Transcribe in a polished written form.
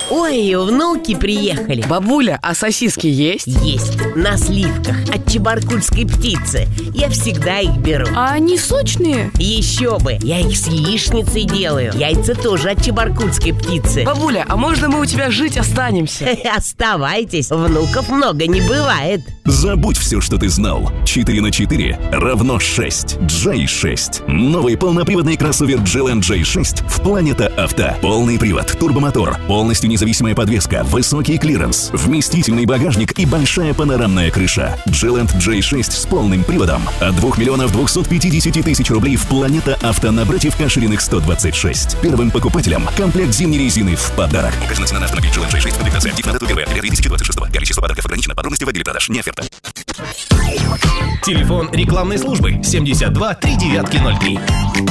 Ой, внуки приехали. Бабуля, а сосиски есть? Есть, на сливках от чебаркульской птицы. Я всегда их беру. А они сочные? Еще бы, я их с яичницей делаю. Яйца тоже от чебаркульской птицы. Бабуля, а можно мы у тебя жить останемся? Оставайтесь, внуков много не бывает. Забудь все, что ты знал. 4 на 4 равно 6. J6. Новый полноприводный кроссовер GLN J6 в Планета Авто. Полный привод, турбомотор, полностью независимая подвеска, высокий клиренс, вместительный багажник и большая панорамная крыша. GLN J6 с полным приводом от 2 миллионов 250 тысяч рублей в Планета Авто на братьев Кашириных 126. Первым покупателям комплект зимней резины в подарок. Указана цена на автомобиль GLN J6 в комплектации актив на дату 1 апреля 2026. Количество подарков ограничено. Подробности в отделе продаж. Не оферта. Телефон рекламной службы 72 3903.